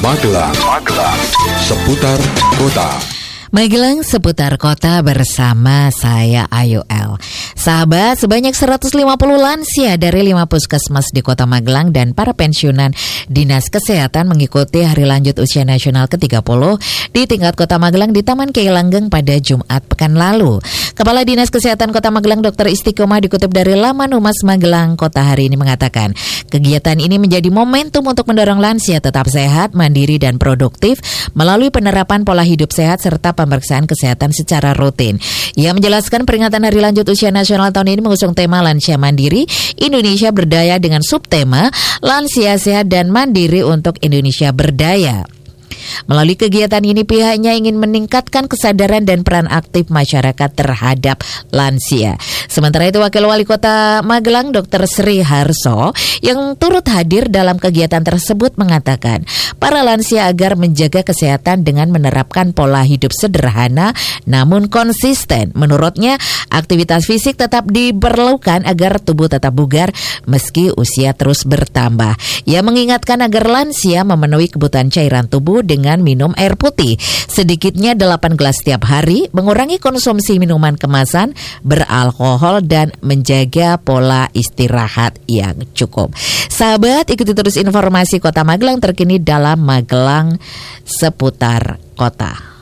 Magelang. Seputar kota. Magelang seputar kota bersama saya Ayu L. Sahabat, sebanyak 150 lansia dari 5 puskesmas di Kota Magelang dan para pensiunan Dinas Kesehatan mengikuti Hari Lanjut Usia Nasional ke-30 di tingkat Kota Magelang di Taman Kiai Langgeng pada Jumat pekan lalu. Kepala Dinas Kesehatan Kota Magelang Dr. Istiqomah dikutip dari laman Humas Magelang Kota hari ini mengatakan, kegiatan ini menjadi momentum untuk mendorong lansia tetap sehat, mandiri dan produktif melalui penerapan pola hidup sehat serta pemeriksaan kesehatan secara rutin. Ia menjelaskan peringatan Hari Lanjut Usia Nasional tahun ini mengusung tema Lansia Mandiri, Indonesia Berdaya dengan subtema Lansia Sehat dan Mandiri untuk Indonesia Berdaya. Melalui kegiatan ini pihaknya ingin meningkatkan kesadaran dan peran aktif masyarakat terhadap lansia. Sementara itu Wakil Wali Kota Magelang Dr. Sri Harso yang turut hadir dalam kegiatan tersebut mengatakan para lansia agar menjaga kesehatan dengan menerapkan pola hidup sederhana namun konsisten. Menurutnya aktivitas fisik tetap diperlukan agar tubuh tetap bugar meski usia terus bertambah. Ia mengingatkan agar lansia memenuhi kebutuhan cairan tubuh dengan minum air putih sedikitnya 8 gelas setiap hari, mengurangi konsumsi minuman kemasan beralkohol dan menjaga pola istirahat yang cukup. Sahabat, ikuti terus informasi Kota Magelang terkini dalam Magelang seputar kota.